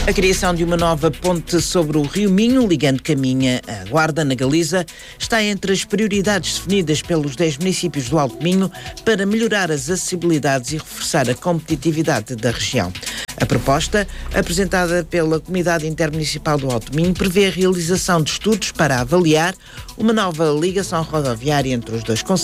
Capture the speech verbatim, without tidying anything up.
A criação de uma nova ponte sobre o Rio Minho, ligando Caminha à Guarda, na Galiza, está entre as prioridades definidas pelos dez municípios do Alto Minho para melhorar as acessibilidades e reforçar a competitividade da região. A proposta, apresentada pela Comunidade Intermunicipal do Alto Minho, prevê a realização de estudos para avaliar uma nova ligação rodoviária entre os dois concelhos